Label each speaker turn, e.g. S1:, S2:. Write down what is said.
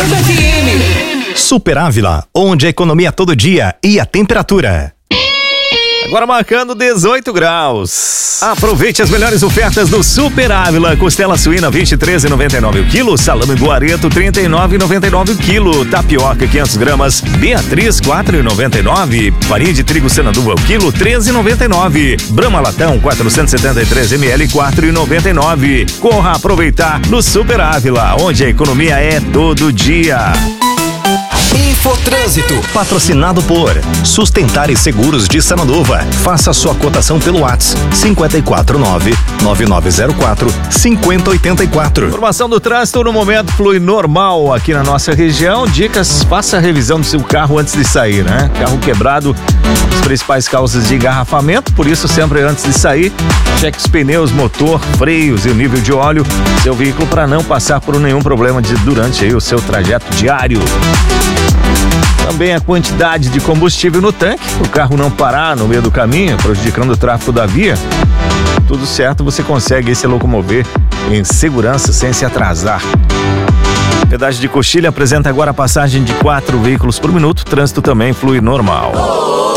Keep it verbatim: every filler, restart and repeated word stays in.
S1: noventa F M.
S2: Super Ávila, onde a economia todo dia e a temperatura.
S3: Agora marcando dezoito graus. Aproveite as melhores ofertas do Super Ávila. Costela suína vinte e três reais e noventa e nove centavos o quilo. Salame guareto trinta e nove reais e noventa e nove centavos o quilo. Tapioca quinhentas gramas. Beatriz quatro reais e noventa e nove centavos. Farinha de trigo Senaduva o quilo treze reais e noventa e nove centavos. Brahma Latão quatrocentos e setenta e três mililitros quatro reais e noventa e nove centavos. Corra aproveitar no Super Ávila, onde a economia é todo dia.
S2: Infotrânsito, patrocinado por Sustentar e Seguros de Senaduva. Faça sua cotação pelo WhatsApp cinco quatro nove, nove nove zero quatro, cinco zero oito quatro.
S3: Informação do trânsito no momento flui normal aqui na nossa região. Dicas, faça a revisão do seu carro antes de sair, né? Carro quebrado, as principais causas de engarrafamento, por isso sempre antes de sair, cheque os pneus, motor, freios e o nível de óleo do seu veículo para não passar por nenhum problema de, durante aí o seu trajeto diário. Também a quantidade de combustível no tanque, o carro não parar no meio do caminho, prejudicando o tráfego da via. Tudo certo, você consegue se locomover em segurança sem se atrasar. Pedágio de Coxilha apresenta agora a passagem de quatro veículos por minuto, trânsito também flui normal.